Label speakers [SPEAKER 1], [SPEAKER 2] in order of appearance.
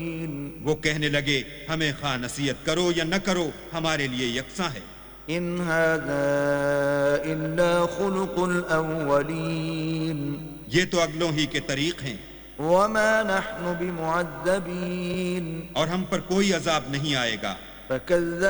[SPEAKER 1] वो कहने लगे हमें खा नसीहत करो या न करो हमारे लिए यकसा है।
[SPEAKER 2] इन हाज़ा इल्ला खुलुकुल अव्वलीन,
[SPEAKER 1] ये तो अगलों ही के तरीक हैं।
[SPEAKER 2] वमा नहनु बिमुअज़्ज़बीन,
[SPEAKER 1] और हम पर कोई अजाब नहीं आएगा।